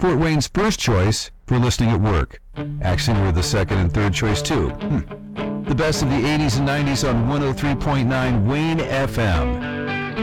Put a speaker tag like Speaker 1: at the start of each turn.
Speaker 1: Fort Wayne's first choice for listening at work. Actually, we're the second and third choice too. The best of the 80s and 90s on 103.9 Wayne FM.